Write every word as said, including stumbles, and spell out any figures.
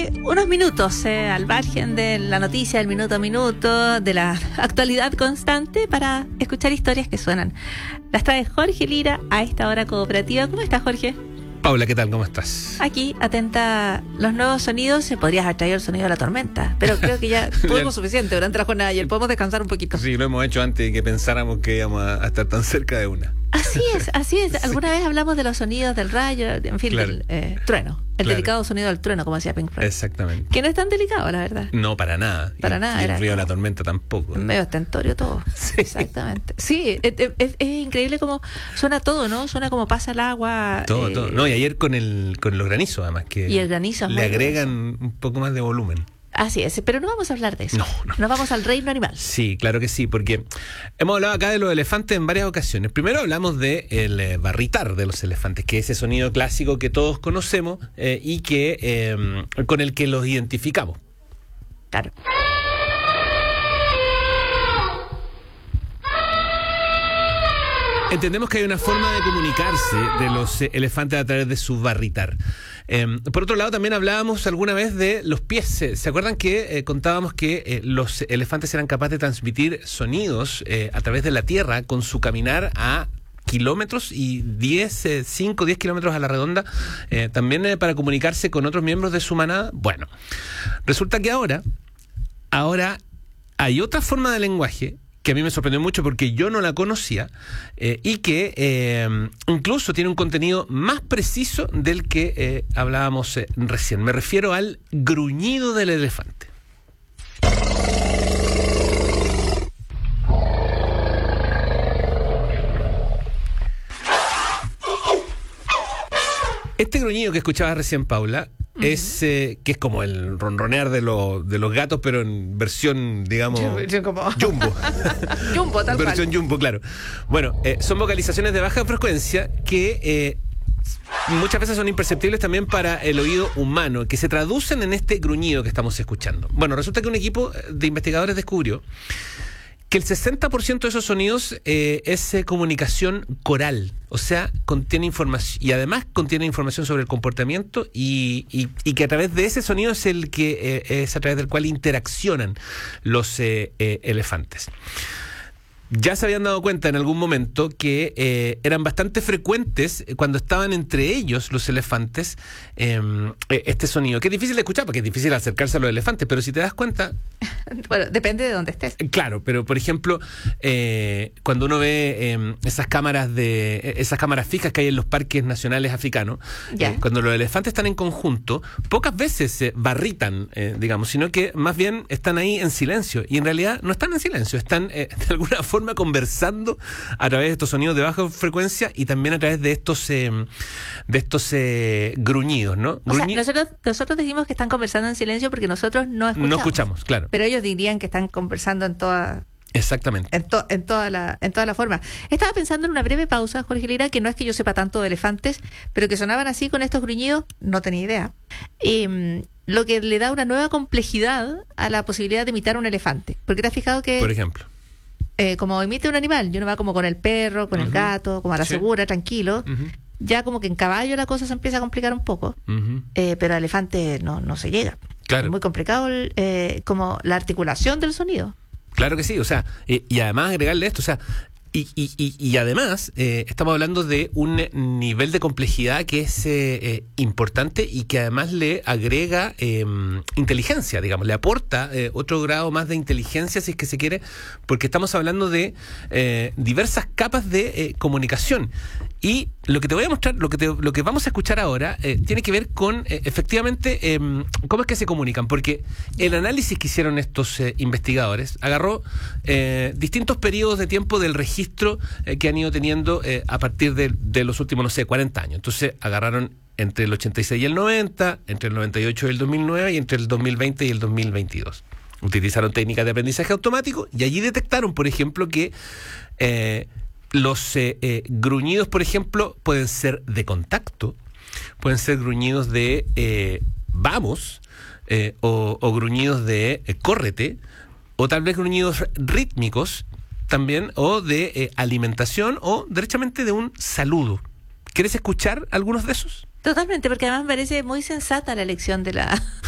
eh, unos minutos eh, al margen de la noticia del minuto a minuto, de la actualidad constante, para escuchar historias que suenan. Las trae Jorge Lira a esta hora cooperativa. ¿Cómo estás, Jorge? Paula, ¿qué tal? ¿Cómo estás? Aquí, atenta a los nuevos sonidos. Se podrías haber traído el sonido de la tormenta, pero creo que ya tuvimos suficiente durante la jornada de ayer. Podemos descansar un poquito. Sí, lo hemos hecho antes de que pensáramos que íbamos a, a estar tan cerca de una. Así es, así es. Alguna sí. vez hablamos de los sonidos del rayo, en fin, claro. del eh, trueno. El claro. delicado sonido del trueno, como decía Pink Floyd. Exactamente. Que no es tan delicado, la verdad. No, para nada. Para y, nada. Y era el ruido de la tormenta tampoco. Medio estentorio todo. Sí. Exactamente. Sí, es, es, es increíble cómo suena todo, ¿no? Suena como pasa el agua. Todo, eh, todo. No, y ayer con el con los granizos, además, que y el granizo es le muy agregan grueso. Un poco más de volumen. Así es, pero no vamos a hablar de eso. No, no. Nos vamos al reino animal. Sí, claro que sí, porque hemos hablado acá de los elefantes en varias ocasiones. Primero hablamos de el eh, barritar de los elefantes, que es ese sonido clásico que todos conocemos eh, y que eh, con el que los identificamos. Claro. Entendemos que hay una forma de comunicarse de los eh, elefantes a través de su barritar. Eh, por otro lado, también hablábamos alguna vez de los pies. ¿Se acuerdan que eh, contábamos que eh, los elefantes eran capaces de transmitir sonidos eh, a través de la tierra con su caminar a kilómetros y diez, cinco, diez kilómetros a la redonda, eh, también eh, para comunicarse con otros miembros de su manada? Bueno, resulta que ahora, ahora hay otra forma de lenguaje que a mí me sorprendió mucho porque yo no la conocía eh, y que eh, incluso tiene un contenido más preciso del que eh, hablábamos eh, recién. Me refiero al gruñido del elefante. Este gruñido que escuchabas recién, Paula, uh-huh. es eh, que es como el ronronear de, lo, de los gatos, pero en versión, digamos, como... jumbo. Jumbo, tal versión cual. jumbo, claro. Bueno, eh, son vocalizaciones de baja frecuencia que eh, muchas veces son imperceptibles también para el oído humano, que se traducen en este gruñido que estamos escuchando. Bueno, resulta que un equipo de investigadores descubrió que el sesenta por ciento de esos sonidos eh, es eh, comunicación coral, o sea, contiene información, y además contiene información sobre el comportamiento y, y, y que a través de ese sonido es el que eh, es a través del cual interaccionan los eh, eh, elefantes. Ya se habían dado cuenta en algún momento que eh, eran bastante frecuentes cuando estaban entre ellos los elefantes eh, este sonido, que es difícil de escuchar porque es difícil acercarse a los elefantes, pero si te das cuenta... Bueno, depende de dónde estés. Claro, pero por ejemplo, eh, cuando uno ve eh, esas cámaras de esas cámaras fijas que hay en los parques nacionales africanos, eh, cuando los elefantes están en conjunto, pocas veces se barritan, eh, digamos, sino que más bien están ahí en silencio, y en realidad no están en silencio, están eh, de alguna forma conversando a través de estos sonidos de baja frecuencia y también a través de estos eh, de estos eh, gruñidos, ¿no? O Gruñi- sea, nosotros, nosotros decimos que están conversando en silencio porque nosotros no escuchamos. No escuchamos, claro. Pero ellos dirían que están conversando en toda... Exactamente. En, to, en, toda la, en toda la forma. Estaba pensando en una breve pausa, Jorge Lira, que no es que yo sepa tanto de elefantes, pero que sonaban así con estos gruñidos, no tenía idea. Eh, lo que le da una nueva complejidad a la posibilidad de imitar un elefante. Porque te has fijado que... Por ejemplo. Eh, como imita un animal, yo no va como con el perro, con uh-huh. el gato, como a la sí. segura, tranquilo. Uh-huh. Ya como que en caballo la cosa se empieza a complicar un poco, uh-huh. eh, pero al elefante no, no se llega. Claro. Es muy complicado el, eh, como la articulación del sonido. Claro que sí, o sea, eh, y además agregarle esto, o sea, y, y, y, y además eh, estamos hablando de un nivel de complejidad que es eh, eh, importante y que además le agrega eh, inteligencia, digamos, le aporta eh, otro grado más de inteligencia, si es que se quiere, porque estamos hablando de eh, diversas capas de eh, comunicación. Y lo que te voy a mostrar, lo que te, lo que vamos a escuchar ahora, eh, tiene que ver con, eh, efectivamente, eh, cómo es que se comunican. Porque el análisis que hicieron estos eh, investigadores agarró eh, distintos periodos de tiempo del registro eh, que han ido teniendo eh, a partir de, de los últimos, no sé, cuarenta años. Entonces agarraron entre el ochenta y seis y el noventa, entre el noventa y ocho y el dos mil nueve y entre el dos mil veinte y el dos mil veintidós. Utilizaron técnicas de aprendizaje automático y allí detectaron, por ejemplo, que... Eh, Los eh, eh, gruñidos, por ejemplo, pueden ser de contacto, pueden ser gruñidos de eh, vamos, eh, o, o gruñidos de eh, córrete, o tal vez gruñidos rítmicos también, o de eh, alimentación, o derechamente de un saludo. ¿Quieres escuchar algunos de esos? Totalmente, porque además me parece muy sensata la elección de la